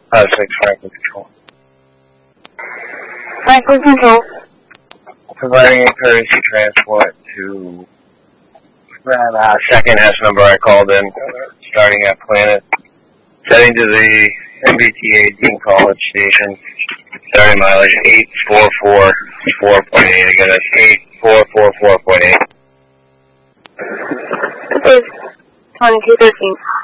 6 Franklin Control. Franklin Control. Providing a courtesy transport to that second S number I called in, starting at Planet, heading to the MBTA Dean College Station, starting mileage 8444.8. Again, that's 8444.8. This is 2213.